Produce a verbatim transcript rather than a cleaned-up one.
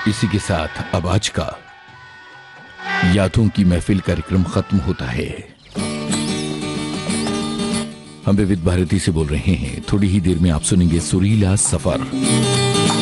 इसी के साथ अब आज का यादों की महफिल कार्यक्रम खत्म होता है। हम विविध भारती से बोल रहे हैं। थोड़ी ही देर में आप सुनेंगे सुरीला सफर।